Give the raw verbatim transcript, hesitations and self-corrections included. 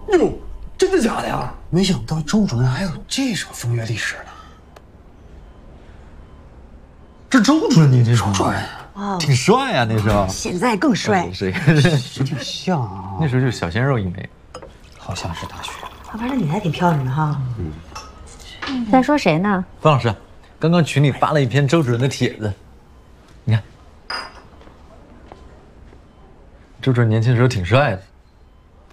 哟，真的假的呀？没想到周主任还有这种风月历史呢。这周主任年轻时候，周主任啊， 挺帅啊，那时候。 现在更帅， 是， 有点像啊。 那时候就是小鲜肉一枚， 好像是大学。 旁边那女的还挺漂亮的哈。 嗯，在说谁呢？ 方老师，刚刚群里发了一篇周主任的帖子，你看，周主任年轻的时候挺帅的。